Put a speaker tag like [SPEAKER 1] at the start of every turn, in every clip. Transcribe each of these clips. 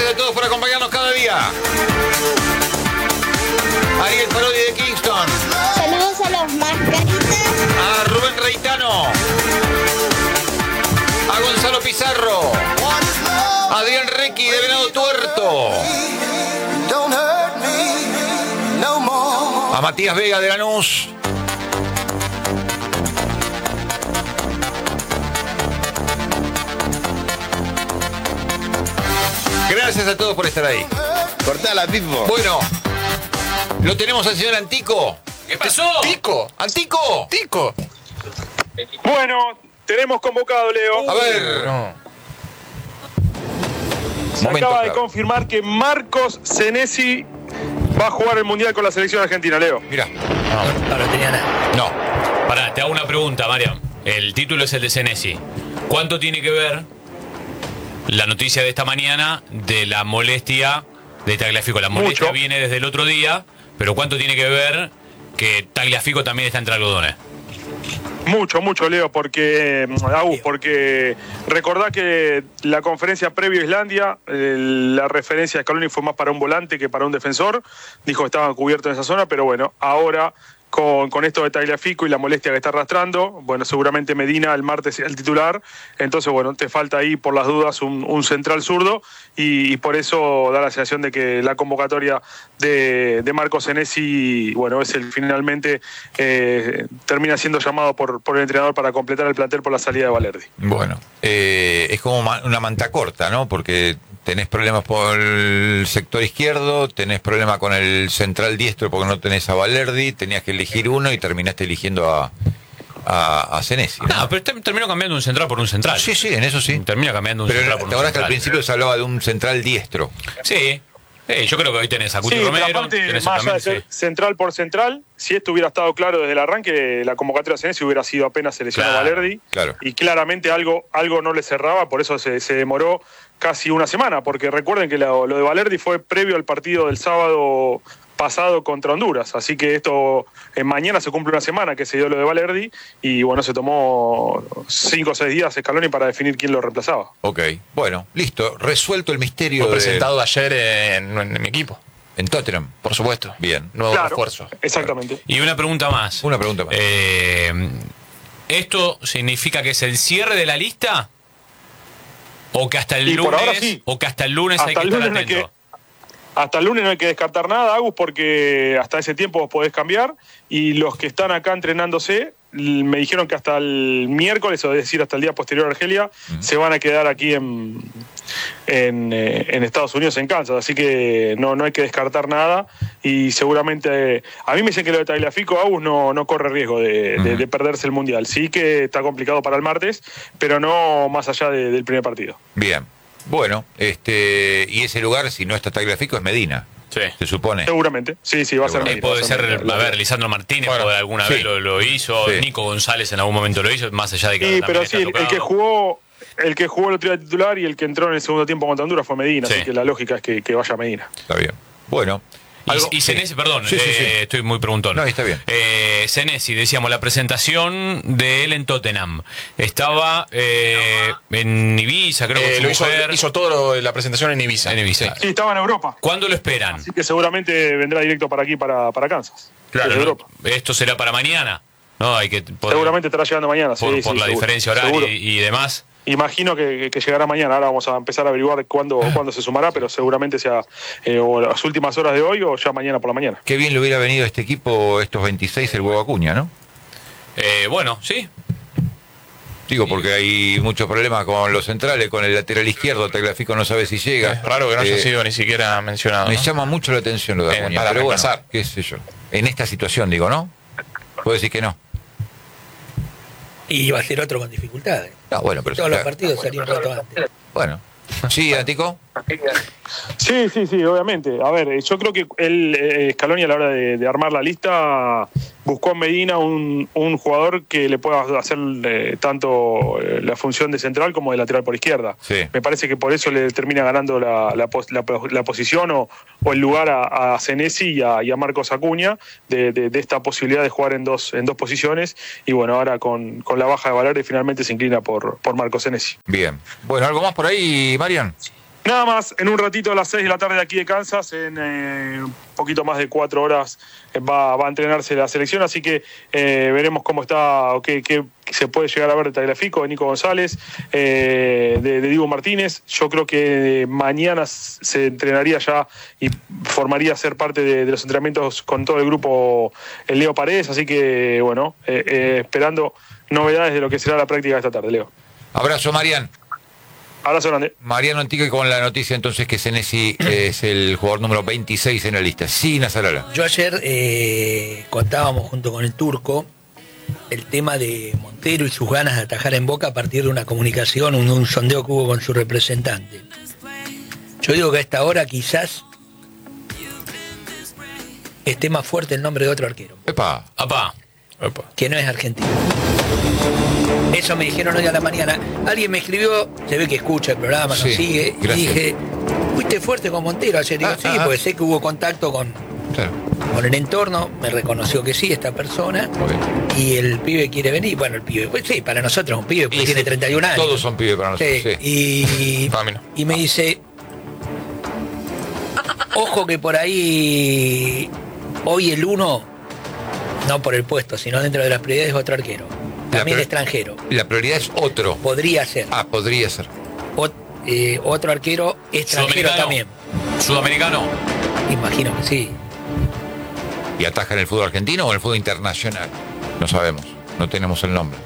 [SPEAKER 1] Gracias a todos por acompañarnos cada día. Ariel Parodi de Kingston.
[SPEAKER 2] Saludos a los mascaritas.
[SPEAKER 1] A Rubén Reitano. A Gonzalo Pizarro. A Adrián Requi de Venado Tuerto. A Matías Vega de Lanús. Gracias a todos por estar ahí.
[SPEAKER 3] Cortala, Pipo.
[SPEAKER 1] Bueno, lo tenemos al señor Antico.
[SPEAKER 4] ¿Qué pasó?
[SPEAKER 1] ¡Tico! ¡Antico!
[SPEAKER 4] Tico.
[SPEAKER 5] Bueno, tenemos convocado, Leo.
[SPEAKER 1] A ver.
[SPEAKER 4] No.
[SPEAKER 5] Se
[SPEAKER 1] Momento
[SPEAKER 5] acaba de
[SPEAKER 1] clave.
[SPEAKER 5] confirmar que Marcos Senesi va a jugar el Mundial con la selección argentina, Leo.
[SPEAKER 1] Mirá.
[SPEAKER 4] No tenía nada.
[SPEAKER 1] No.
[SPEAKER 4] Pará, te hago una pregunta, Mariam. El título es el de Senesi. ¿Cuánto tiene que ver la noticia de esta mañana de la molestia de Tagliafico? La molestia
[SPEAKER 5] Mucho.
[SPEAKER 4] viene desde el otro día, pero ¿cuánto tiene que ver que Tagliafico también está entre algodones?
[SPEAKER 5] Mucho, Leo, porque recordá que la conferencia previo a Islandia, la referencia de Scaloni fue más para un volante que para un defensor. Dijo que estaban cubiertos en esa zona, pero bueno, ahora con esto de Tagliafico y la molestia que está arrastrando, bueno, seguramente Medina el martes sea el titular. Entonces, bueno, te falta ahí por las dudas un central zurdo y por eso da la sensación de que la convocatoria de Marcos Senesi, bueno, es finalmente termina siendo llamado por el entrenador para completar el plantel por la salida de Valerdi.
[SPEAKER 1] Bueno, es como una manta corta, ¿no? Porque tenés problemas por el sector izquierdo, tenés problemas con el central diestro porque no tenés a Valerdi, tenías que elegir uno y terminaste eligiendo a Senesi, ¿no?
[SPEAKER 4] No, pero terminó cambiando un central por un central.
[SPEAKER 1] Sí, en eso sí.
[SPEAKER 4] Termina cambiando un
[SPEAKER 1] Pero
[SPEAKER 4] central por un
[SPEAKER 1] te acordás que
[SPEAKER 4] central.
[SPEAKER 1] al principio se hablaba de un central diestro.
[SPEAKER 4] Sí. Yo creo que hoy tenés a Cuti
[SPEAKER 5] Sí, pero
[SPEAKER 4] Romero.
[SPEAKER 5] aparte,
[SPEAKER 4] Tenés
[SPEAKER 5] más allá de
[SPEAKER 4] también,
[SPEAKER 5] ser central por central, si esto hubiera estado claro desde el arranque, la convocatoria de Senesi hubiera sido apenas seleccionado
[SPEAKER 4] Claro,
[SPEAKER 5] Valerdi.
[SPEAKER 1] claro.
[SPEAKER 5] Y claramente algo no le cerraba, por eso se demoró casi una semana, porque recuerden que lo de Valerdi fue previo al partido del sábado pasado contra Honduras, así que esto mañana se cumple una semana que se dio lo de Valerdi y bueno, se tomó 5 o 6 días Scaloni para definir quién lo reemplazaba.
[SPEAKER 1] Ok, bueno, listo, resuelto el misterio
[SPEAKER 6] Fue presentado ayer en mi equipo,
[SPEAKER 1] en Tottenham.
[SPEAKER 6] por supuesto.
[SPEAKER 1] Bien.
[SPEAKER 6] Nuevo
[SPEAKER 5] Claro,
[SPEAKER 6] refuerzo.
[SPEAKER 5] exactamente.
[SPEAKER 4] Y una pregunta más.
[SPEAKER 1] Una pregunta más.
[SPEAKER 4] ¿Esto significa que es el cierre de la lista? ¿O que hasta el
[SPEAKER 5] Y por ahora
[SPEAKER 4] lunes,
[SPEAKER 5] sí.
[SPEAKER 4] o que hasta el lunes hay
[SPEAKER 5] Hasta
[SPEAKER 4] que
[SPEAKER 5] el
[SPEAKER 4] estar
[SPEAKER 5] lunes no hay
[SPEAKER 4] atento?
[SPEAKER 5] Hasta el lunes no hay que descartar nada, Agus, porque hasta ese tiempo vos podés cambiar y los que están acá entrenándose me dijeron que hasta el miércoles, o es decir, hasta el día posterior a Argelia, se van a quedar aquí en Estados Unidos, en Kansas, así que no hay que descartar nada y seguramente, a mí me dicen que lo de Tagliafico, Agus, no corre riesgo de perderse el Mundial. Sí que está complicado para el martes, pero no más allá del primer partido.
[SPEAKER 1] Bien. Bueno, y ese lugar, si no está Tagliafico, es Medina.
[SPEAKER 4] Sí.
[SPEAKER 1] Se supone.
[SPEAKER 5] Seguramente, sí, va a ser Medina, va
[SPEAKER 4] Puede
[SPEAKER 5] a
[SPEAKER 4] ser,
[SPEAKER 5] Medina.
[SPEAKER 4] a ver, Lisandro Martínez
[SPEAKER 1] Bueno,
[SPEAKER 4] alguna
[SPEAKER 1] sí.
[SPEAKER 4] vez lo hizo,
[SPEAKER 1] Sí.
[SPEAKER 4] Nico González en algún momento lo hizo, más allá de que
[SPEAKER 5] Sí,
[SPEAKER 4] también
[SPEAKER 5] pero
[SPEAKER 4] está
[SPEAKER 5] sí,
[SPEAKER 4] tocado.
[SPEAKER 5] el que jugó el otro día titular y el que entró en el segundo tiempo contra Honduras fue Medina,
[SPEAKER 4] Sí.
[SPEAKER 5] así que la lógica es que vaya Medina.
[SPEAKER 1] Está bien. Bueno.
[SPEAKER 4] Y Senesi, perdón,
[SPEAKER 1] Sí.
[SPEAKER 4] estoy muy preguntón.
[SPEAKER 1] No, está bien.
[SPEAKER 4] Senesi, decíamos, la presentación de él en Tottenham. Estaba en Ibiza, creo que
[SPEAKER 6] Lo hizo todo la presentación en Ibiza.
[SPEAKER 4] En Ibiza.
[SPEAKER 5] Sí, estaba en Europa,
[SPEAKER 4] ¿Cuándo lo esperan?
[SPEAKER 5] así que seguramente vendrá directo para aquí, para Kansas.
[SPEAKER 4] Claro,
[SPEAKER 5] desde
[SPEAKER 4] ¿no?
[SPEAKER 5] Europa.
[SPEAKER 4] Esto será para mañana. No, hay que
[SPEAKER 5] Seguramente estará llegando mañana.
[SPEAKER 4] por
[SPEAKER 5] sí,
[SPEAKER 4] la
[SPEAKER 5] seguro,
[SPEAKER 4] diferencia horaria
[SPEAKER 5] seguro.
[SPEAKER 4] y demás.
[SPEAKER 5] Imagino que llegará mañana. Ahora vamos a empezar a averiguar cuándo se sumará, pero seguramente sea o las últimas horas de hoy o ya mañana por la mañana.
[SPEAKER 1] Qué bien le hubiera venido a este equipo, estos 26, el huevo Acuña, ¿no?
[SPEAKER 4] Bueno, sí.
[SPEAKER 1] Digo, porque hay muchos problemas con los centrales, con el lateral izquierdo, Tagliafico no sabe si llega.
[SPEAKER 6] Es raro que no haya sido ni siquiera mencionado.
[SPEAKER 1] Me
[SPEAKER 6] ¿no?
[SPEAKER 1] llama mucho la atención lo de Acuña,
[SPEAKER 6] para
[SPEAKER 1] pero bueno,
[SPEAKER 6] reemplazar.
[SPEAKER 1] qué sé yo. En esta situación, digo, ¿no? Puedo decir que no.
[SPEAKER 7] Y iba a ser otro con dificultades.
[SPEAKER 1] No, bueno, pero...
[SPEAKER 7] Todos los partidos salían un rato antes.
[SPEAKER 1] Bueno. Sí, Antico.
[SPEAKER 5] Sí, obviamente. A ver, yo creo que Scaloni a la hora de armar la lista buscó en Medina un jugador que le pueda hacer tanto la función de central como de lateral por izquierda.
[SPEAKER 1] Sí.
[SPEAKER 5] Me parece que por eso le termina ganando la posición o el lugar a Senesi y a Marcos Acuña de esta posibilidad de jugar en dos posiciones. Y bueno, ahora con la baja de Valerdi finalmente se inclina por Marcos Senesi.
[SPEAKER 1] Bien. Bueno, ¿algo más por ahí, Marian?
[SPEAKER 5] Nada más, en un ratito a las 6 de la tarde de aquí de Kansas, en un poquito más de 4 horas va a entrenarse la selección, así que veremos cómo está, o qué se puede llegar a ver de Tagliafico, de Nico González, de Diego Martínez. Yo creo que mañana se entrenaría ya y formaría ser parte de los entrenamientos con todo el grupo el Leo Paredes, así que bueno, esperando novedades de lo que será la práctica de esta tarde, Leo.
[SPEAKER 1] Abrazo, Marian.
[SPEAKER 5] Abrazo grande.
[SPEAKER 1] Mariano Antique con la noticia entonces que Senesi es el jugador número 26 en la lista. Sí, Nazarala.
[SPEAKER 7] Yo ayer contábamos junto con el Turco el tema de Montero y sus ganas de atajar en Boca a partir de una comunicación, un sondeo que hubo con su representante. Yo digo que a esta hora quizás esté más fuerte el nombre de otro arquero,
[SPEAKER 1] Epa.
[SPEAKER 4] Apá.
[SPEAKER 7] que no es argentino. Eso me dijeron hoy a la mañana. Alguien me escribió, se ve que escucha el programa,
[SPEAKER 1] Sí,
[SPEAKER 7] nos sigue,
[SPEAKER 1] gracias.
[SPEAKER 7] y dije, fuiste fuerte con Montero ayer. Digo, sí, porque sé que hubo contacto con
[SPEAKER 1] Claro.
[SPEAKER 7] el entorno, me reconoció que sí, esta persona,
[SPEAKER 1] Muy bien.
[SPEAKER 7] y el pibe quiere venir. Bueno, el pibe, pues sí, para nosotros es un pibe, porque
[SPEAKER 1] Y
[SPEAKER 7] tiene
[SPEAKER 1] sí,
[SPEAKER 7] 31 años.
[SPEAKER 1] Todos son pibes para nosotros.
[SPEAKER 7] Sí,
[SPEAKER 1] Sí.
[SPEAKER 6] Para mí no.
[SPEAKER 7] y me dice, ojo que por ahí, hoy el 1, no por el puesto, sino dentro de las prioridades, es otro arquero. También
[SPEAKER 1] La
[SPEAKER 7] extranjero.
[SPEAKER 1] La prioridad es otro.
[SPEAKER 7] Podría ser.
[SPEAKER 1] Ah, podría ser.
[SPEAKER 7] Otro arquero extranjero
[SPEAKER 4] Sudamericano.
[SPEAKER 7] también.
[SPEAKER 4] Sudamericano.
[SPEAKER 7] Imagino que sí.
[SPEAKER 1] ¿Y ataja en el fútbol argentino o en el fútbol internacional? No sabemos. No tenemos el nombre.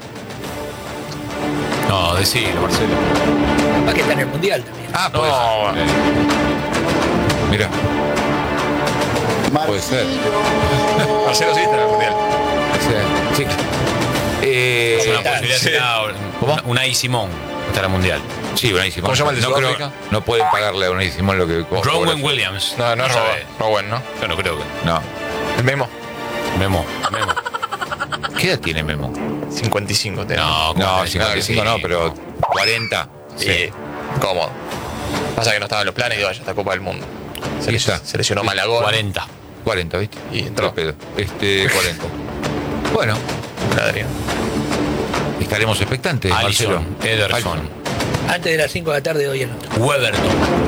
[SPEAKER 4] No, decilo, Marcelo.
[SPEAKER 7] Va que está en el Mundial también.
[SPEAKER 1] Ah,
[SPEAKER 6] No,
[SPEAKER 1] puede ser.
[SPEAKER 6] bueno.
[SPEAKER 1] Mira. Puede ser.
[SPEAKER 6] Marcelo sí está en el Mundial.
[SPEAKER 1] Sí.
[SPEAKER 4] Es una
[SPEAKER 7] está,
[SPEAKER 4] posibilidad
[SPEAKER 6] sí.
[SPEAKER 4] será
[SPEAKER 1] ¿Cómo?
[SPEAKER 4] Unai Simón estará mundial.
[SPEAKER 1] Sí, buenísimo.
[SPEAKER 6] ¿Cómo se llama el de
[SPEAKER 1] no,
[SPEAKER 6] Sudáfrica?
[SPEAKER 1] no pueden pagarle a Unai Simón lo que cobra.
[SPEAKER 4] Rowan Williams.
[SPEAKER 6] No, no es
[SPEAKER 4] sabe.
[SPEAKER 6] Rowan, ¿no?
[SPEAKER 4] Yo no creo que.
[SPEAKER 1] No.
[SPEAKER 6] El Memo.
[SPEAKER 4] Memo.
[SPEAKER 1] ¿Qué edad tiene Memo?
[SPEAKER 6] 55 tenés.
[SPEAKER 4] No,
[SPEAKER 1] No,
[SPEAKER 4] ¿cómo
[SPEAKER 1] 55 no, pero 40.
[SPEAKER 6] Sí. Cómodo. Pasa que no estaba en los planes y vaya esta Copa del Mundo.
[SPEAKER 1] Ahí está.
[SPEAKER 6] Se lesionó Malagón.
[SPEAKER 4] 40.
[SPEAKER 1] 40, ¿viste?
[SPEAKER 6] Y entró.
[SPEAKER 1] Al pedo. 40. Bueno,
[SPEAKER 6] Adrián.
[SPEAKER 1] estaremos expectantes, Marcelo.
[SPEAKER 4] Alisson, Ederson,
[SPEAKER 7] Antes de las 5 de la tarde hoy en noche.
[SPEAKER 4] Weberton,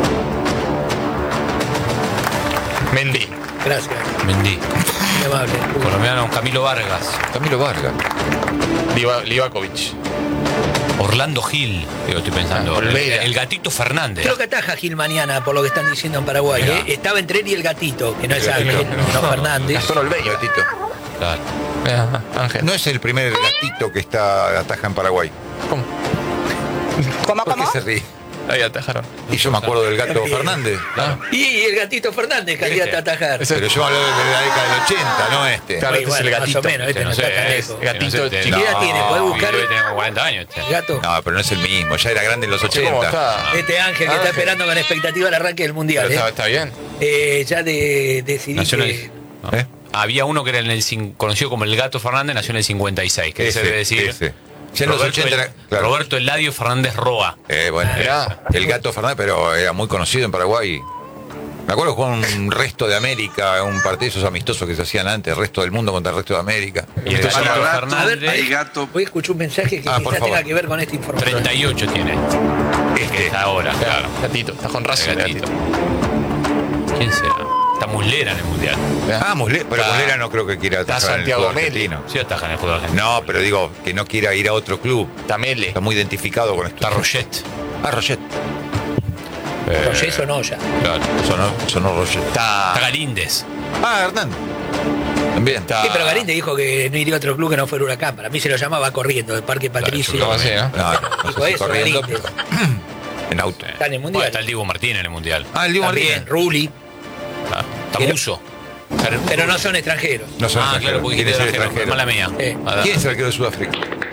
[SPEAKER 6] Mendy.
[SPEAKER 7] Gracias.
[SPEAKER 4] Mendy,
[SPEAKER 7] Muy amable.
[SPEAKER 4] colombiano Camilo Vargas,
[SPEAKER 1] Camilo Vargas.
[SPEAKER 6] Livakovic.
[SPEAKER 4] Orlando Gil, digo, estoy pensando.
[SPEAKER 6] Olvera.
[SPEAKER 4] El gatito Fernández.
[SPEAKER 7] Creo que ataja Gil mañana, por lo que están diciendo en Paraguay.
[SPEAKER 4] Mirá.
[SPEAKER 7] Estaba entre él y el gatito, que no es
[SPEAKER 1] El gatito,
[SPEAKER 7] Ángel, no Fernández.
[SPEAKER 6] Gastón Olveño.
[SPEAKER 1] Gatito.
[SPEAKER 4] Claro.
[SPEAKER 6] Ángel.
[SPEAKER 1] No es el primer gatito que ataja en Paraguay.
[SPEAKER 6] ¿Cómo?
[SPEAKER 1] ¿Por qué se ríe?
[SPEAKER 6] Ahí atajaron.
[SPEAKER 1] Y yo me acuerdo del gato
[SPEAKER 7] Bien.
[SPEAKER 1] Fernández.
[SPEAKER 6] Ah,
[SPEAKER 7] Y el gatito Fernández, candidato a atajar.
[SPEAKER 6] Ese-
[SPEAKER 1] Pero yo hablo de la década del 80, no este.
[SPEAKER 6] Claro,
[SPEAKER 7] Muy
[SPEAKER 6] este es el
[SPEAKER 7] bueno,
[SPEAKER 6] gatito.
[SPEAKER 7] más o menos, este no
[SPEAKER 4] No sé,
[SPEAKER 7] está tan
[SPEAKER 4] es
[SPEAKER 7] lejos.
[SPEAKER 6] gatito
[SPEAKER 4] no sé,
[SPEAKER 6] chiquito.
[SPEAKER 7] ¿Qué edad tiene? ¿Podés buscar?
[SPEAKER 4] Debe tener 40 años. Este.
[SPEAKER 7] El gato.
[SPEAKER 1] No, pero no es el mismo. Ya era grande en los
[SPEAKER 6] Che, ¿cómo
[SPEAKER 1] 80.
[SPEAKER 6] está?
[SPEAKER 7] Este Ángel que está esperando con expectativa el arranque del Mundial.
[SPEAKER 6] Pero está bien.
[SPEAKER 7] Ya decidí
[SPEAKER 4] Nació en
[SPEAKER 7] que...
[SPEAKER 4] el-
[SPEAKER 1] ¿Eh?
[SPEAKER 4] Había uno que era conocido como el gato Fernández, nació en el 56, que se debe decir.
[SPEAKER 1] ese. Ya en los
[SPEAKER 4] Roberto,
[SPEAKER 1] 80 era- claro.
[SPEAKER 4] Roberto Eladio Fernández Roa.
[SPEAKER 1] Bueno,
[SPEAKER 6] Mirá.
[SPEAKER 1] el gato Fernández, pero era muy conocido en Paraguay. Me acuerdo con un resto de América, un partido de esos amistosos que se hacían antes, el resto del mundo contra el resto de América.
[SPEAKER 4] Y el
[SPEAKER 6] Entonces,
[SPEAKER 4] gato
[SPEAKER 6] gato,
[SPEAKER 7] A ver,
[SPEAKER 4] Fernández,
[SPEAKER 7] voy a escuchar un mensaje que
[SPEAKER 1] Ah, por
[SPEAKER 7] quizás
[SPEAKER 1] favor.
[SPEAKER 7] tenga que ver con esta información.
[SPEAKER 4] 38 tiene. Que está ahora, claro.
[SPEAKER 6] Gatito. Está con Racing.
[SPEAKER 4] El
[SPEAKER 6] el
[SPEAKER 4] gatito.
[SPEAKER 6] gatito.
[SPEAKER 4] ¿Quién será? Está Muslera en el mundial.
[SPEAKER 1] Ah, pero
[SPEAKER 4] Está-
[SPEAKER 1] Muslera no creo que quiera
[SPEAKER 6] está
[SPEAKER 1] atajar en el
[SPEAKER 6] Santiago
[SPEAKER 1] fútbol
[SPEAKER 6] Meli.
[SPEAKER 1] argentino.
[SPEAKER 4] Sí, ataja en el fútbol argentino.
[SPEAKER 1] No, pero digo, que no quiera ir a otro club.
[SPEAKER 6] Tamele.
[SPEAKER 1] Está muy identificado con esto.
[SPEAKER 4] Está Roget.
[SPEAKER 1] Ah, Roget.
[SPEAKER 7] Roger o no ya.
[SPEAKER 4] Claro.
[SPEAKER 1] Sonó Roget.
[SPEAKER 4] Está
[SPEAKER 6] Está.
[SPEAKER 4] Galíndez.
[SPEAKER 1] Ah, Hernán. También.
[SPEAKER 6] Está.
[SPEAKER 7] Sí, pero Garín te dijo que no iría a otro club que no fuera Huracán. Para mí se lo llamaba corriendo, del Parque Patricio.
[SPEAKER 6] ¿Cómo así, no?
[SPEAKER 1] No, no
[SPEAKER 7] Dijo
[SPEAKER 1] sé si
[SPEAKER 7] eso,
[SPEAKER 1] corriendo,
[SPEAKER 7] Galíndez.
[SPEAKER 1] en auto.
[SPEAKER 7] Está en el
[SPEAKER 4] Bueno,
[SPEAKER 7] Mundial.
[SPEAKER 4] está el Diego Martínez en el mundial.
[SPEAKER 1] Ah, el Diego
[SPEAKER 7] También,
[SPEAKER 1] Martínez.
[SPEAKER 7] Rulli.
[SPEAKER 4] Está
[SPEAKER 7] Pero-
[SPEAKER 4] Muso.
[SPEAKER 7] Pero no son extranjeros.
[SPEAKER 1] No son
[SPEAKER 4] Ah, claro,
[SPEAKER 1] extranjeros.
[SPEAKER 4] porque
[SPEAKER 1] ¿Quién es el
[SPEAKER 4] extranjero.
[SPEAKER 1] extranjero?
[SPEAKER 4] Mala mía.
[SPEAKER 7] Sí.
[SPEAKER 1] ¿Quién es el arquero de Sudáfrica?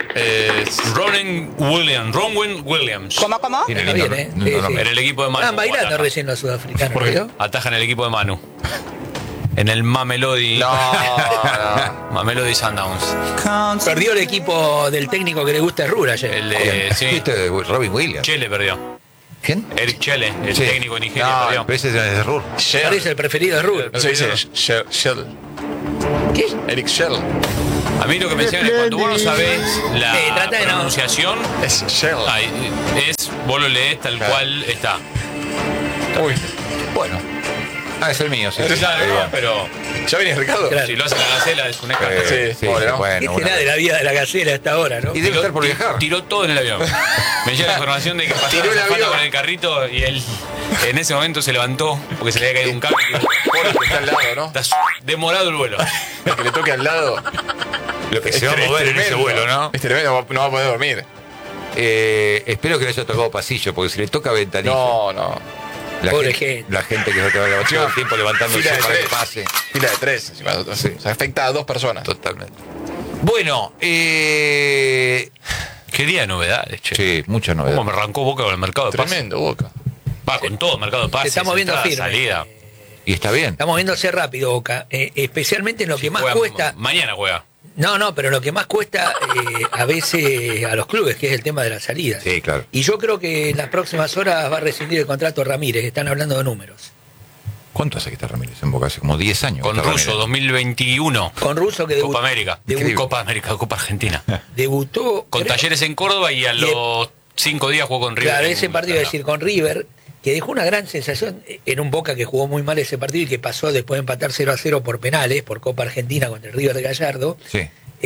[SPEAKER 4] Rowan Williams.
[SPEAKER 2] ¿Cómo?
[SPEAKER 1] Tiene
[SPEAKER 7] Está
[SPEAKER 1] lindo,
[SPEAKER 7] bien, ¿eh?
[SPEAKER 1] lindo
[SPEAKER 7] Sí,
[SPEAKER 1] nombre.
[SPEAKER 4] En el equipo de Manu.
[SPEAKER 7] Estaban bailando
[SPEAKER 4] Ataja.
[SPEAKER 7] recién los sudafricanos.
[SPEAKER 6] ¿Por qué?
[SPEAKER 7] ¿vio?
[SPEAKER 4] Ataja en el equipo de Manu. En el Mamelody.
[SPEAKER 6] No, no.
[SPEAKER 4] Mamelody Sundowns.
[SPEAKER 7] Perdió el equipo del técnico que le gusta Rura ayer.
[SPEAKER 4] El de. Sí.
[SPEAKER 1] Este de Robin Williams.
[SPEAKER 4] Chele perdió.
[SPEAKER 1] ¿Quién?
[SPEAKER 4] Eric Chele, el
[SPEAKER 1] Sí.
[SPEAKER 4] técnico de Nigeria,
[SPEAKER 6] No,
[SPEAKER 4] perdió.
[SPEAKER 1] Pero ese es de Ruhr.
[SPEAKER 7] Parece el preferido de Rura.
[SPEAKER 6] No se dice Shell.
[SPEAKER 7] ¿Qué?
[SPEAKER 6] Eric Shell.
[SPEAKER 4] A mí lo que me decían es cuando vos no sabés la
[SPEAKER 7] trata de no-
[SPEAKER 4] pronunciación,
[SPEAKER 6] Es Shell.
[SPEAKER 4] vos lo lees tal
[SPEAKER 6] Claro.
[SPEAKER 4] cual está.
[SPEAKER 6] Uy,
[SPEAKER 1] Bueno. Es el mío, sí.
[SPEAKER 4] Claro,
[SPEAKER 1] Ahí va.
[SPEAKER 4] pero
[SPEAKER 6] ¿ya venís, Ricardo?
[SPEAKER 7] Claro.
[SPEAKER 4] si lo hace la Gacela es un escándalo.
[SPEAKER 6] Sí, pobre, ¿no?
[SPEAKER 1] bueno.
[SPEAKER 7] ¿Qué
[SPEAKER 1] una
[SPEAKER 7] será de
[SPEAKER 1] vez.
[SPEAKER 7] la vida de la gacela hasta ahora, no?
[SPEAKER 1] Y debe estar por viajar.
[SPEAKER 4] Tiró todo en el avión. Me llega la información de que pasó
[SPEAKER 6] Tiró el
[SPEAKER 4] la
[SPEAKER 6] avión.
[SPEAKER 4] con el carrito y él en ese momento se levantó porque se le había caído un cable.
[SPEAKER 6] Pobre que está al lado, ¿no?
[SPEAKER 4] Está demorado el vuelo.
[SPEAKER 6] El que le toque al lado.
[SPEAKER 1] Lo que se va a mover en ese vuelo, ¿no?
[SPEAKER 6] Es tremendo, no va a poder dormir.
[SPEAKER 1] Espero que le haya tocado pasillo, porque si le toca ventanilla.
[SPEAKER 6] No.
[SPEAKER 7] Pobre gente.
[SPEAKER 1] La gente que se te va a levantar todo el tiempo levantándose
[SPEAKER 6] Fila de
[SPEAKER 1] para que
[SPEAKER 6] 3.
[SPEAKER 1] pase.
[SPEAKER 6] Fila de 3. Encima.
[SPEAKER 1] Sí.
[SPEAKER 6] O sea, afecta a 2 personas.
[SPEAKER 1] Totalmente. Bueno,
[SPEAKER 4] Qué día de novedades, che.
[SPEAKER 1] sí, mucha novedad.
[SPEAKER 4] ¿Cómo me arrancó Boca con el mercado de pases?
[SPEAKER 6] Tremendo, Boca.
[SPEAKER 4] Va, con todo, mercado de pases.
[SPEAKER 7] Estamos viendo
[SPEAKER 4] entrada,
[SPEAKER 7] firme.
[SPEAKER 4] salida.
[SPEAKER 1] Y está bien.
[SPEAKER 7] Estamos viéndose rápido, Boca. Especialmente en lo que más
[SPEAKER 4] Juega-
[SPEAKER 7] cuesta.
[SPEAKER 4] Mañana juega.
[SPEAKER 7] No, pero lo que más cuesta a veces a los clubes, que es el tema de las salidas.
[SPEAKER 1] Sí, claro.
[SPEAKER 7] Y yo creo que en las próximas horas va a rescindir el contrato Ramírez. Están hablando de números.
[SPEAKER 1] ¿Cuánto hace que está Ramírez en Boca? Hace como 10 años.
[SPEAKER 4] Con
[SPEAKER 1] que está
[SPEAKER 4] Russo,
[SPEAKER 1] Ramírez.
[SPEAKER 7] 2021. Con Russo que
[SPEAKER 4] Copa América.
[SPEAKER 1] Increíble.
[SPEAKER 4] Copa América, Copa Argentina.
[SPEAKER 7] debutó.
[SPEAKER 4] Con
[SPEAKER 7] creo-
[SPEAKER 4] Talleres en Córdoba y a los 5 días jugó con River.
[SPEAKER 7] Claro,
[SPEAKER 4] en
[SPEAKER 7] ese partido, es
[SPEAKER 4] Tandil.
[SPEAKER 7] decir, con River, que dejó una gran sensación en un Boca que jugó muy mal ese partido y que pasó después de empatar 0-0 por penales, por Copa Argentina contra el River de Gallardo.
[SPEAKER 1] Sí.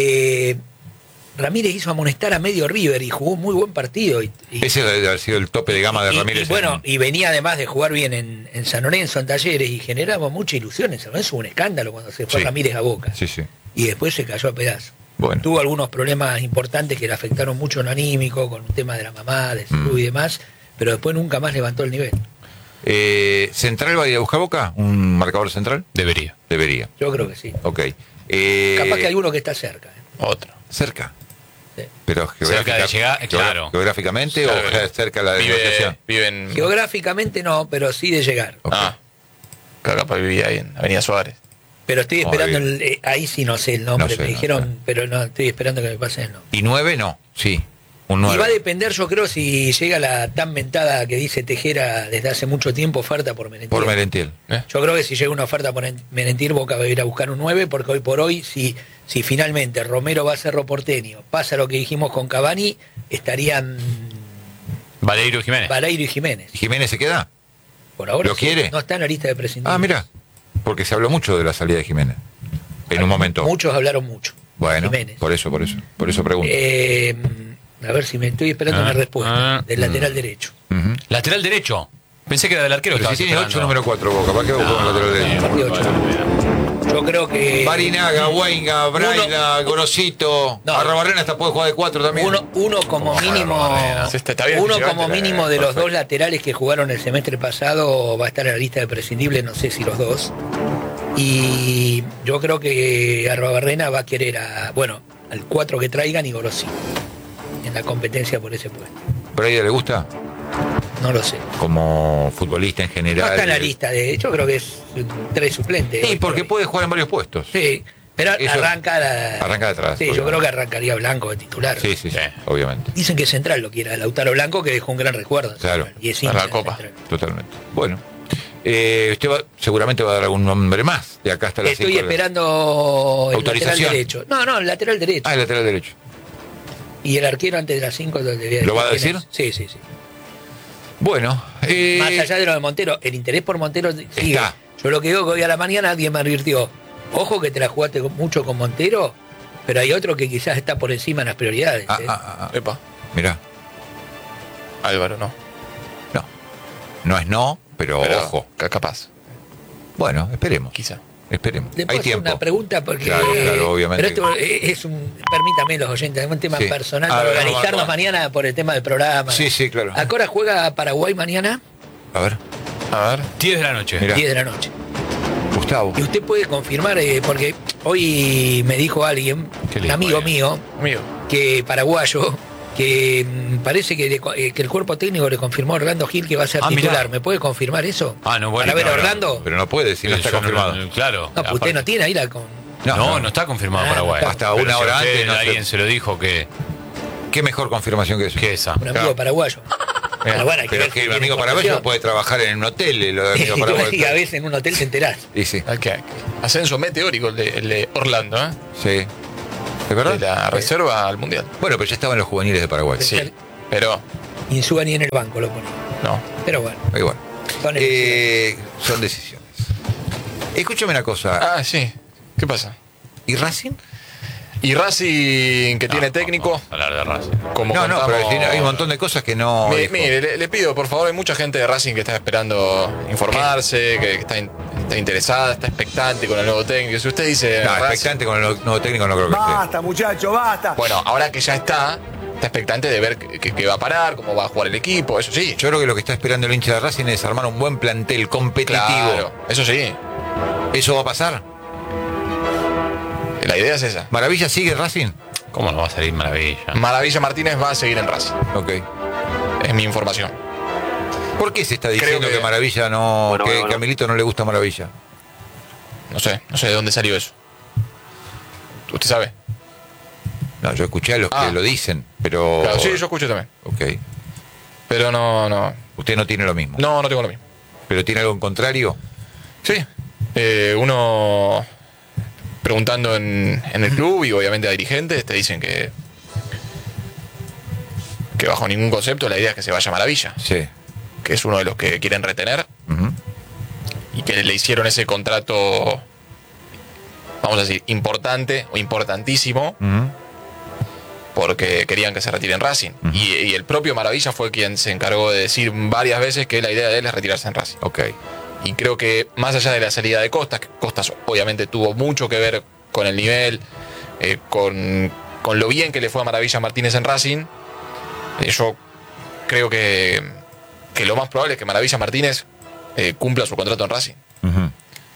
[SPEAKER 7] Ramírez hizo amonestar a medio River y jugó muy buen partido.
[SPEAKER 1] Ese debe haber sido el tope de gama de Ramírez.
[SPEAKER 7] Bueno, y venía además de jugar bien en San Lorenzo, en Talleres, y generaba mucha ilusión. En San Lorenzo hubo un escándalo cuando se fue
[SPEAKER 1] Sí.
[SPEAKER 7] Ramírez a Boca.
[SPEAKER 1] Sí, sí.
[SPEAKER 7] Y después se cayó a pedazos.
[SPEAKER 1] Bueno.
[SPEAKER 7] Tuvo algunos problemas importantes que le afectaron mucho en lo anímico, con un tema de la mamá, de salud y demás, pero después nunca más levantó el nivel.
[SPEAKER 1] ¿Central va a ir a buscar Boca? ¿Un marcador central?
[SPEAKER 4] Debería.
[SPEAKER 1] Debería.
[SPEAKER 7] Yo creo que sí.
[SPEAKER 1] Ok.
[SPEAKER 7] Capaz que hay uno que está cerca.
[SPEAKER 6] Otro.
[SPEAKER 1] Cerca.
[SPEAKER 7] Sí.
[SPEAKER 1] Pero
[SPEAKER 4] Cerca de llegar, claro.
[SPEAKER 1] geográficamente
[SPEAKER 6] Claro.
[SPEAKER 1] o cerca de la negociación.
[SPEAKER 6] Vive en.
[SPEAKER 7] Geográficamente no, pero sí de llegar.
[SPEAKER 1] Ok.
[SPEAKER 6] Ah. Capaz vivía ahí en Avenida Suárez.
[SPEAKER 7] Pero estoy
[SPEAKER 1] Muy
[SPEAKER 7] esperando,
[SPEAKER 1] bien.
[SPEAKER 7] ahí sí no sé el nombre,
[SPEAKER 1] No sé,
[SPEAKER 7] me
[SPEAKER 1] no
[SPEAKER 7] dijeron,
[SPEAKER 1] sé.
[SPEAKER 7] pero no, estoy esperando que me pasen el nombre.
[SPEAKER 1] ¿Y 9 no? Sí. Un 9.
[SPEAKER 7] Y va a depender, yo creo, si llega la tan mentada que dice Tejera desde hace mucho tiempo, oferta por Merentiel.
[SPEAKER 1] Por Merentiel.
[SPEAKER 7] Yo creo que si llega una oferta por Merentiel, Boca va a ir a buscar un 9, porque hoy por hoy, si finalmente Romero va a ser Porteño, pasa lo que dijimos con Cavani, estarían
[SPEAKER 4] Valerio Jiménez.
[SPEAKER 7] Baleiro y Jiménez.
[SPEAKER 1] ¿Y Jiménez se queda?
[SPEAKER 7] Por ahora
[SPEAKER 1] ¿Lo
[SPEAKER 7] sí,
[SPEAKER 1] quiere?
[SPEAKER 7] no está en la lista de prescindibles.
[SPEAKER 1] Ah, mira. Porque se habló mucho de la salida de Jiménez. En un momento.
[SPEAKER 7] Muchos hablaron mucho.
[SPEAKER 1] Bueno,
[SPEAKER 7] Jiménez.
[SPEAKER 1] por eso pregunto.
[SPEAKER 7] A ver si me estoy esperando una respuesta del lateral derecho.
[SPEAKER 1] Ujú.
[SPEAKER 4] Lateral derecho. Pensé que era del arquero.
[SPEAKER 1] Pero si tiene 8, número 4 Boca. ¿Para qué va con el lateral derecho?
[SPEAKER 7] Partido ocho. Yo creo que
[SPEAKER 1] Barinaga, Huenga, Braila, Gorosito.
[SPEAKER 7] No.
[SPEAKER 1] Arrabarrena hasta puede jugar de 4 también.
[SPEAKER 7] uno como mínimo,
[SPEAKER 6] Sí, está bien,
[SPEAKER 7] uno
[SPEAKER 6] llévatela,
[SPEAKER 7] como mínimo de los
[SPEAKER 6] perfecto.
[SPEAKER 7] dos laterales que jugaron el semestre pasado va a estar en la lista de prescindibles, no sé si los dos. Y yo creo que Arrabarrena va a querer al 4 que traigan y Gorosito en la competencia por ese puesto.
[SPEAKER 1] ¿Braila le gusta?
[SPEAKER 7] No lo sé.
[SPEAKER 1] Como futbolista en
[SPEAKER 7] No
[SPEAKER 1] general.
[SPEAKER 7] está en la lista, de hecho creo que es un 3 suplente.
[SPEAKER 1] Sí,
[SPEAKER 7] hoy por
[SPEAKER 1] porque
[SPEAKER 7] hoy.
[SPEAKER 1] puede jugar en varios puestos.
[SPEAKER 7] Sí, pero
[SPEAKER 1] Eso-
[SPEAKER 7] arranca
[SPEAKER 1] arranca de atrás,
[SPEAKER 7] Sí, yo
[SPEAKER 1] obviamente.
[SPEAKER 7] creo que arrancaría Blanco de titular.
[SPEAKER 1] Sí, obviamente.
[SPEAKER 7] Dicen que Central lo quiera, Lautaro Blanco, que dejó un gran recuerdo. en
[SPEAKER 1] Claro.
[SPEAKER 7] Central, y es
[SPEAKER 6] Para
[SPEAKER 7] hincha
[SPEAKER 6] la
[SPEAKER 7] de
[SPEAKER 6] Copa.
[SPEAKER 7] Central.
[SPEAKER 1] Totalmente. Bueno. Usted seguramente va a dar algún nombre más de acá hasta las
[SPEAKER 7] Estoy
[SPEAKER 1] 5 de la-
[SPEAKER 7] esperando el lateral
[SPEAKER 1] ¿Autorización?
[SPEAKER 7] derecho. No, el lateral derecho.
[SPEAKER 1] Ah, el lateral derecho.
[SPEAKER 7] Y el arquero antes de las 5
[SPEAKER 1] ¿Lo va a decir?
[SPEAKER 7] Sí.
[SPEAKER 1] Bueno.
[SPEAKER 7] Más allá de lo de Montero, el interés por Montero sigue.
[SPEAKER 1] Está.
[SPEAKER 7] Yo lo que digo que hoy a la mañana alguien me advirtió, ojo que te la jugaste mucho con Montero, pero hay otro que quizás está por encima en las prioridades.
[SPEAKER 6] Epa.
[SPEAKER 1] Mirá.
[SPEAKER 6] Álvaro, no.
[SPEAKER 1] No. No es no, pero ojo.
[SPEAKER 6] Capaz.
[SPEAKER 1] Bueno, esperemos.
[SPEAKER 6] Quizá.
[SPEAKER 1] Esperemos.
[SPEAKER 7] ¿Le puedo
[SPEAKER 1] Hay
[SPEAKER 7] hacer
[SPEAKER 1] tiempo.
[SPEAKER 7] una pregunta? Porque,
[SPEAKER 1] Claro, obviamente.
[SPEAKER 7] Pero esto es permítame los oyentes, es un tema
[SPEAKER 1] Sí.
[SPEAKER 7] personal
[SPEAKER 1] A
[SPEAKER 7] para
[SPEAKER 1] ver,
[SPEAKER 7] organizarnos
[SPEAKER 6] vamos.
[SPEAKER 7] mañana por el tema del programa.
[SPEAKER 1] Sí, claro.
[SPEAKER 7] ¿A qué hora juega Paraguay mañana?
[SPEAKER 1] A ver,
[SPEAKER 6] A ver.
[SPEAKER 4] 10 de la noche.
[SPEAKER 1] Mirá.
[SPEAKER 7] 10 de la noche.
[SPEAKER 1] Gustavo.
[SPEAKER 7] Y usted puede confirmar, porque hoy me dijo alguien,
[SPEAKER 4] ¿Qué le
[SPEAKER 7] un amigo
[SPEAKER 4] dijo
[SPEAKER 7] mío,
[SPEAKER 6] Amigo.
[SPEAKER 7] que paraguayo, que parece que el cuerpo técnico le confirmó a Orlando Gil que va a ser
[SPEAKER 4] Ah,
[SPEAKER 7] titular.
[SPEAKER 4] mirá.
[SPEAKER 7] ¿Me puede confirmar eso?
[SPEAKER 4] Ah, no, bueno.
[SPEAKER 7] Para ver a
[SPEAKER 4] no, no.
[SPEAKER 7] Orlando.
[SPEAKER 1] Pero no puede, si no está
[SPEAKER 4] Yo
[SPEAKER 1] confirmado.
[SPEAKER 4] claro.
[SPEAKER 7] No, pues usted no tiene ahí la con.
[SPEAKER 4] No está confirmado
[SPEAKER 7] Ah,
[SPEAKER 4] Paraguay.
[SPEAKER 7] no está.
[SPEAKER 1] Hasta
[SPEAKER 4] Pero
[SPEAKER 1] una
[SPEAKER 4] si
[SPEAKER 1] hora
[SPEAKER 4] usted,
[SPEAKER 1] antes, no sé.
[SPEAKER 4] alguien se lo dijo que
[SPEAKER 1] ¿Qué mejor confirmación que eso?
[SPEAKER 4] esa.
[SPEAKER 7] Un amigo paraguayo. Pero bueno, hay que
[SPEAKER 1] Pero
[SPEAKER 7] ver
[SPEAKER 1] es que
[SPEAKER 7] si
[SPEAKER 1] el
[SPEAKER 7] tiene
[SPEAKER 1] amigo paraguayo
[SPEAKER 7] información.
[SPEAKER 1] puede trabajar en un hotel, lo de amigo paraguayo.
[SPEAKER 7] Y a veces en un hotel te enterás.
[SPEAKER 1] Y sí,
[SPEAKER 6] Hay que- Ascenso meteórico el de Orlando, ¿eh?
[SPEAKER 1] sí. ¿Es
[SPEAKER 6] De
[SPEAKER 1] verdad?
[SPEAKER 6] la reserva al mundial.
[SPEAKER 1] Bueno, pero ya estaban los juveniles de Paraguay.
[SPEAKER 6] Sí. Pero.
[SPEAKER 7] Insúa ni en el banco lo ponía.
[SPEAKER 6] No.
[SPEAKER 7] Pero bueno.
[SPEAKER 1] Igual. Son decisiones. Escúchame una cosa.
[SPEAKER 6] Ah, sí. ¿Qué pasa?
[SPEAKER 1] ¿Y Racing?
[SPEAKER 6] Y Racing, que tiene técnico.
[SPEAKER 4] Vamos a hablar de Racing.
[SPEAKER 6] Como
[SPEAKER 1] No,
[SPEAKER 6] contamos-
[SPEAKER 1] pero hay un montón de cosas que no. dijo.
[SPEAKER 6] Mire, le pido, por favor, hay mucha gente de Racing que está esperando informarse, que está interesada, está expectante con el nuevo técnico. Si usted dice.
[SPEAKER 1] No,
[SPEAKER 6] Racing-
[SPEAKER 1] expectante con el nuevo técnico no creo que esté.
[SPEAKER 3] Basta, muchacho, basta.
[SPEAKER 6] Bueno, ahora que ya está expectante de ver qué va a parar, cómo va a jugar el equipo, eso sí.
[SPEAKER 1] Yo creo que lo que está esperando el hincha de Racing es armar un buen plantel competitivo.
[SPEAKER 6] Claro, eso sí.
[SPEAKER 1] ¿Eso va a pasar?
[SPEAKER 6] La idea es esa.
[SPEAKER 1] ¿Maravilla sigue Racing?
[SPEAKER 4] ¿Cómo no va a salir Maravilla?
[SPEAKER 6] Maravilla Martínez va a seguir en Racing.
[SPEAKER 1] Ok.
[SPEAKER 6] Es mi información.
[SPEAKER 1] ¿Por qué se está diciendo
[SPEAKER 6] Creo que-
[SPEAKER 1] que Maravilla no.
[SPEAKER 3] Bueno,
[SPEAKER 1] que
[SPEAKER 3] bueno, bueno.
[SPEAKER 1] a Milito no le gusta Maravilla?
[SPEAKER 6] No sé de dónde salió eso. ¿Usted sabe?
[SPEAKER 1] No, yo escuché a los
[SPEAKER 6] Ah.
[SPEAKER 1] que lo dicen, pero.
[SPEAKER 6] Claro, sí, yo escucho también.
[SPEAKER 1] Ok.
[SPEAKER 6] Pero no.
[SPEAKER 1] Usted no tiene lo mismo.
[SPEAKER 6] No tengo lo mismo.
[SPEAKER 1] ¿Pero tiene algo en contrario?
[SPEAKER 6] Sí. Uno preguntando en el club y obviamente a dirigentes te dicen que bajo ningún concepto la idea es que se vaya Maravilla,
[SPEAKER 1] Sí.
[SPEAKER 6] que es uno de los que quieren retener
[SPEAKER 1] Ujú.
[SPEAKER 6] y que le hicieron ese contrato, vamos a decir, importante o importantísimo
[SPEAKER 1] Ujú.
[SPEAKER 6] porque querían que se retire en Racing. Y el propio Maravilla fue quien se encargó de decir varias veces que la idea de él es retirarse en Racing.
[SPEAKER 1] Ok.
[SPEAKER 6] Y creo que más allá de la salida de Costas, que Costas obviamente tuvo mucho que ver con el nivel, con lo bien que le fue a Maravilla Martínez en Racing, yo creo que lo más probable es que Maravilla Martínez cumpla su contrato en Racing.
[SPEAKER 1] Ujú.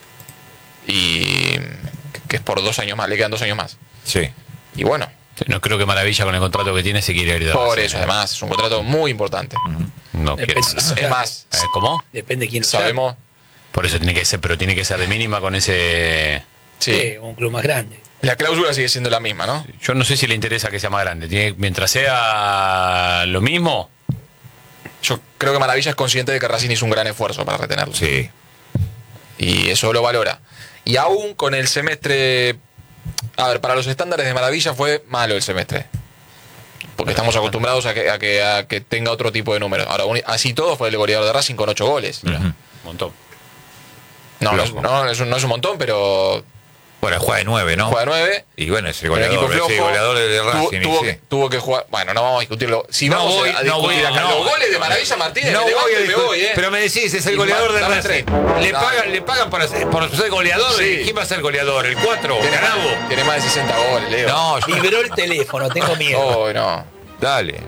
[SPEAKER 6] Y que es por 2 años más, le quedan 2 años más.
[SPEAKER 1] Sí.
[SPEAKER 6] Y bueno,
[SPEAKER 4] Sí, no creo que Maravilla con el contrato que tiene se quiere ir de
[SPEAKER 6] por
[SPEAKER 4] Racing,
[SPEAKER 6] eso
[SPEAKER 4] ¿eh?
[SPEAKER 6] además es un contrato muy importante.
[SPEAKER 4] No quiere.
[SPEAKER 7] Depende.
[SPEAKER 6] Es más,
[SPEAKER 4] ¿Cómo?
[SPEAKER 7] Depende de quién lo
[SPEAKER 6] sabemos,
[SPEAKER 4] Por eso tiene que ser, pero tiene que ser de mínima con ese.
[SPEAKER 6] sí,
[SPEAKER 7] saque. Un club más grande.
[SPEAKER 6] la cláusula sigue siendo la misma, ¿no?
[SPEAKER 4] Yo no sé si le interesa que sea más grande. Mientras sea lo mismo,
[SPEAKER 6] Yo creo que Maravilla es consciente de que Racing hizo un gran esfuerzo para retenerlo.
[SPEAKER 1] Sí.
[SPEAKER 6] Y eso lo valora. Y aún con el semestre. A ver, para los estándares de Maravilla fue malo el semestre. Porque estamos acostumbrados a que tenga otro tipo de números. Ahora, así todo fue el goleador de Racing con 8 goles.
[SPEAKER 4] un montón.
[SPEAKER 6] No,
[SPEAKER 1] Loco.
[SPEAKER 6] no es un montón, pero
[SPEAKER 1] Bueno, juega de 9, ¿no?
[SPEAKER 6] juega 9.
[SPEAKER 1] Y bueno, es el
[SPEAKER 6] El
[SPEAKER 1] goleador.
[SPEAKER 6] equipo flojo.
[SPEAKER 1] Es el goleador de Racing. sí.
[SPEAKER 6] Tuvo que jugar. Bueno, no vamos a discutirlo. Si
[SPEAKER 1] No
[SPEAKER 6] vamos
[SPEAKER 1] voy,
[SPEAKER 6] a
[SPEAKER 1] no
[SPEAKER 6] discutir
[SPEAKER 1] voy,
[SPEAKER 6] acá
[SPEAKER 1] no.
[SPEAKER 6] los goles de Maravilla Martínez,
[SPEAKER 1] No
[SPEAKER 6] me levanto
[SPEAKER 1] voy a
[SPEAKER 6] y me
[SPEAKER 1] discutir,
[SPEAKER 6] voy,
[SPEAKER 1] pero me decís, es el
[SPEAKER 6] Y
[SPEAKER 1] goleador de
[SPEAKER 6] dame
[SPEAKER 1] Racing.
[SPEAKER 6] 3.
[SPEAKER 1] Le pagan por ser goleador.
[SPEAKER 6] Sí.
[SPEAKER 1] ¿Quién va a ser goleador? ¿El 4? ¿Ganabo?
[SPEAKER 6] Tiene más de 60 goles, Leo.
[SPEAKER 1] No,
[SPEAKER 7] Vibró el teléfono, tengo miedo.
[SPEAKER 6] Oh, no.
[SPEAKER 1] dale.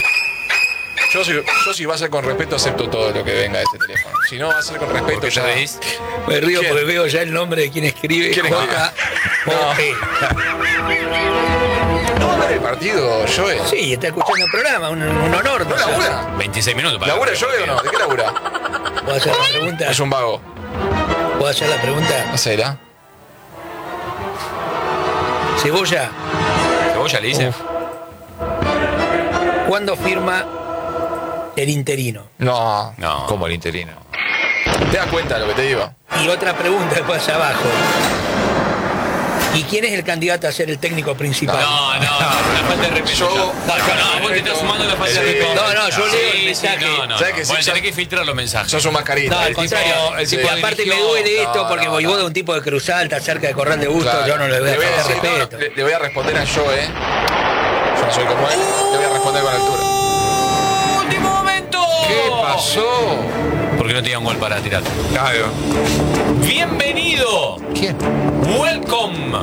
[SPEAKER 6] Yo si va a ser con respeto acepto todo lo que venga de ese teléfono. Si no va a ser con respeto,
[SPEAKER 4] ¿Por qué te
[SPEAKER 6] ya
[SPEAKER 4] reís?
[SPEAKER 7] Me río
[SPEAKER 6] ¿Quién?
[SPEAKER 7] porque veo ya el nombre de quien escribe.
[SPEAKER 6] ¿Quién escribe?
[SPEAKER 7] J.O.P.
[SPEAKER 6] ¿No va a ver el partido, Joe?
[SPEAKER 7] Sí, está escuchando el programa, un honor.
[SPEAKER 6] ¿No labura?
[SPEAKER 4] 26 minutos para.
[SPEAKER 6] ¿Labura Joe o no? ¿De qué labura?
[SPEAKER 7] ¿Puedo hacer la pregunta?
[SPEAKER 6] Es un vago.
[SPEAKER 7] ¿Puedo hacer la pregunta?
[SPEAKER 6] Hacela.
[SPEAKER 7] Cebolla,
[SPEAKER 4] ¿Cebolla le dice?
[SPEAKER 7] ¿cuándo firma el interino?
[SPEAKER 6] No.
[SPEAKER 4] No.
[SPEAKER 1] Como el interino.
[SPEAKER 6] ¿Te das cuenta de lo que te digo?
[SPEAKER 7] Y otra pregunta después abajo. ¿Y quién es el candidato a ser el técnico principal?
[SPEAKER 4] No, la falta de respeto.
[SPEAKER 6] Yo-
[SPEAKER 4] No, vos te estás sumando la falta de
[SPEAKER 6] Sí.
[SPEAKER 4] respeto.
[SPEAKER 7] No, yo leo el
[SPEAKER 4] Sí,
[SPEAKER 7] mensaje.
[SPEAKER 4] no.
[SPEAKER 6] ¿Sabes que sí?
[SPEAKER 4] Bueno, tenés que filtrar los mensajes.
[SPEAKER 6] Sos un mascarita.
[SPEAKER 7] No, al
[SPEAKER 6] El
[SPEAKER 7] contrario.
[SPEAKER 6] tipo-
[SPEAKER 1] el
[SPEAKER 6] sí.
[SPEAKER 1] tipo
[SPEAKER 7] Y aparte me
[SPEAKER 1] dirigió-
[SPEAKER 7] duele esto
[SPEAKER 6] No,
[SPEAKER 7] porque
[SPEAKER 6] no,
[SPEAKER 7] Voivoda
[SPEAKER 6] no.
[SPEAKER 7] es un tipo de Cruz Alta, cerca de Corral de Gusto,
[SPEAKER 6] Claro.
[SPEAKER 7] yo no le voy a
[SPEAKER 6] Le
[SPEAKER 7] faltar
[SPEAKER 6] decir,
[SPEAKER 7] respeto.
[SPEAKER 6] le voy a responder a Joe. Yo no soy como él. Le voy a responder con altura.
[SPEAKER 4] ¡Último momento!
[SPEAKER 1] ¿Qué pasó?
[SPEAKER 4] ¿Por qué no tenía un gol para tirar?
[SPEAKER 1] Claro.
[SPEAKER 4] ¡Bienvenido!
[SPEAKER 1] ¿Quién?
[SPEAKER 4] ¡Welcome!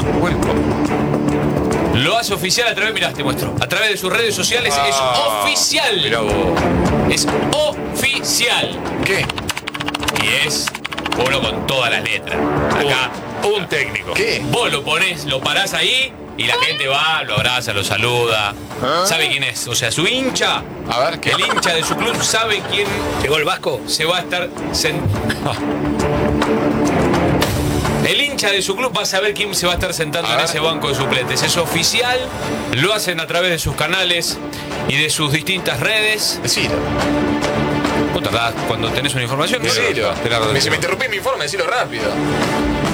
[SPEAKER 4] Lo hace oficial a través, mirá, te muestro. A través de sus redes sociales es oficial.
[SPEAKER 1] Mirá vos.
[SPEAKER 4] Es oficial.
[SPEAKER 6] ¿Qué?
[SPEAKER 4] Y es uno con todas las letras. Acá.
[SPEAKER 1] Un técnico.
[SPEAKER 6] ¿Qué?
[SPEAKER 4] Vos lo ponés, lo parás ahí y la gente va, lo abraza, lo saluda. ¿Sabe quién es? O sea, su hincha,
[SPEAKER 6] A ver, ¿qué?
[SPEAKER 4] el hincha de su club sabe quién
[SPEAKER 7] ¿Llegó el Vasco?
[SPEAKER 4] se va a estar El hincha de su club va a saber quién se va a estar sentando
[SPEAKER 6] A
[SPEAKER 4] en
[SPEAKER 6] ver.
[SPEAKER 4] ese banco de suplentes. Es oficial, lo hacen a través de sus canales y de sus distintas redes.
[SPEAKER 6] Decilo.
[SPEAKER 4] Vos tardás cuando tenés una información.
[SPEAKER 6] Decilo.
[SPEAKER 1] te la doy.
[SPEAKER 6] Si me interrumpís mi informe, decilo rápido.